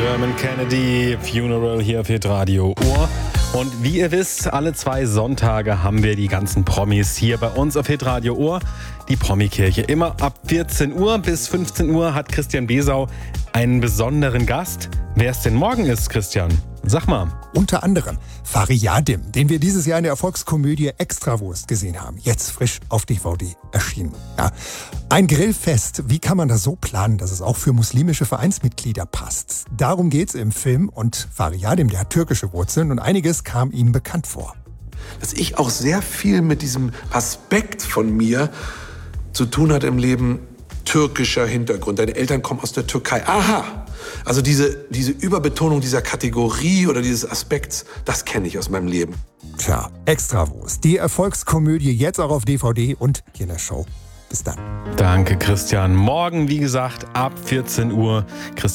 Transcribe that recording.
Dermot Kennedy, Funeral hier auf Hitradio Ohr. Und wie ihr wisst, alle 2 Sonntage haben wir die ganzen Promis hier bei uns auf Hitradio Ohr. Die Promikirche. Immer ab 14 Uhr bis 15 Uhr hat Christian Besau einen besonderen Gast. Wer es denn morgen ist, Christian? Sag mal. Unter anderem Fariyadim, den wir dieses Jahr in der Erfolgskomödie Extrawurst gesehen haben. Jetzt frisch auf DVD erschienen. Ja. Ein Grillfest. Wie kann man das so planen, dass es auch für muslimische Vereinsmitglieder passt? Darum geht's im Film. Und Fariyadim, der hat türkische Wurzeln und einiges kam ihm bekannt vor. Dass ich auch sehr viel mit diesem Aspekt von mir zu tun hat im Leben, türkischer Hintergrund. Deine Eltern kommen aus der Türkei. Aha! Also diese Überbetonung dieser Kategorie oder dieses Aspekts, das kenne ich aus meinem Leben. Tja, Extrawurst. Die Erfolgskomödie jetzt auch auf DVD und hier in der Show. Bis dann. Danke, Christian. Morgen, wie gesagt, ab 14 Uhr. Christian